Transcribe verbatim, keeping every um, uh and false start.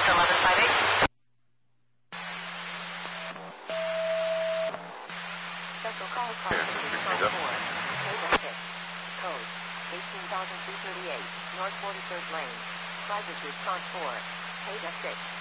eleven five eight. Special call card four. K six. Code eighteen thousand two thirty-eight. North forty-third Lane. Private response four. K six.